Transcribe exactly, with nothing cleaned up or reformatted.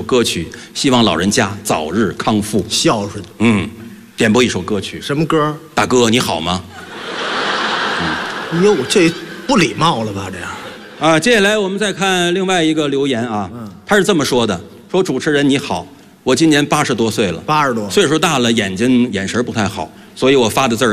歌曲，希望老人家早日康复。 孝顺。 嗯，点播一首歌曲。 什么歌？ 大哥你好吗？ 哟，这不礼貌了吧？这样。 啊，接下来我们再看另外一个留言啊， 嗯、 他是这么说的：说主持人你好，我今年八十多岁了， 八十多， 岁数大了，眼睛眼神不太好，所以我发的字儿。